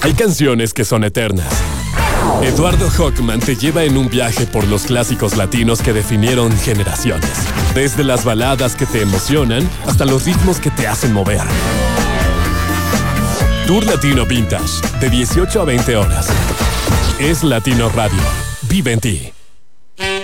Hay canciones que son eternas. Eduardo Hockman te lleva en un viaje por los clásicos latinos que definieron generaciones. Desde las baladas que te emocionan hasta los ritmos que te hacen mover. Tour Latino Vintage, de 18 a 20 horas. Es Latino Radio. Vive en ti.